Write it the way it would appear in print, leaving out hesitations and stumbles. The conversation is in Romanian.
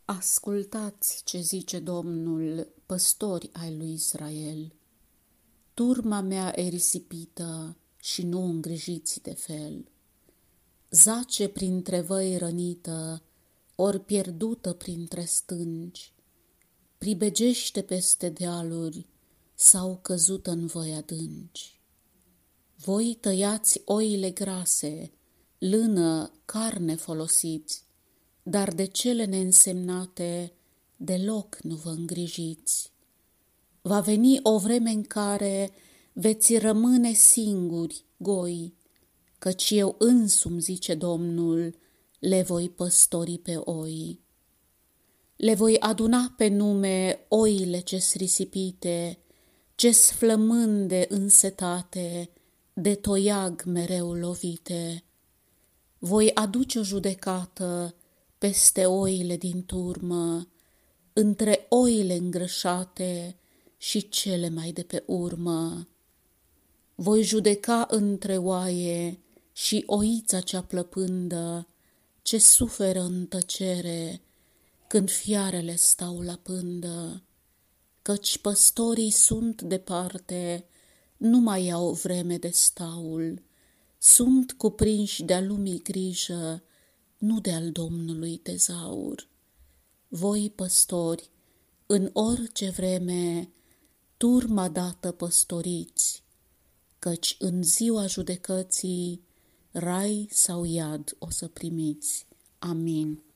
Ascultați ce zice Domnul, păstori ai lui Israel. Turma mea e risipită și nu îngrijiți de fel. Zace printre văi rănită, ori pierdută printre stânci. Pribegește peste dealuri sau căzută în văi adânci. Voi tăiați oile grase, lână, carne folosiți, dar de cele neînsemnate deloc nu vă îngrijiți. Va veni o vreme în care veți rămâne singuri, goi, căci eu însumi, zice Domnul, le voi păstori pe oi. Le voi aduna pe nume oile ce-s risipite, ce-s flămânde însetate, de toiag mereu lovite. Voi aduce o judecată peste oile din turmă, între oile îngrășate și cele mai de pe urmă. Voi judeca între oaie și oița cea plăpândă, ce suferă în tăcere când fiarele stau la pândă, căci păstorii sunt departe, nu mai au vreme de staul, sunt cuprinși de-a lumii grijă, nu de-al Domnului tezaur. Voi, păstori, în orice vreme, turma dată păstoriți, căci în ziua judecății rai sau iad o să primiți. Amin.